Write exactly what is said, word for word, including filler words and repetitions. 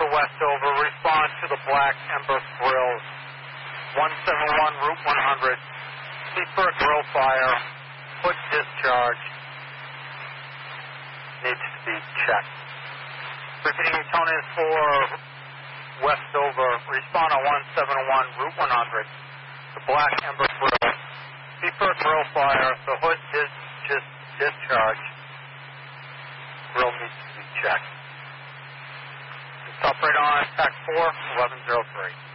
for Westover. Respond to the Black Ember Grill. one seventy-one Route one hundred. Keeper grill fire. Hood discharge. Needs to be checked. Repeating tone is for Westover. Respond on one seventy-one Route one hundred. The Black Ember Grill. Keeper grill fire. The hood is just discharged. Grill needs to be checked. Stop right on, attack four, eleven oh three.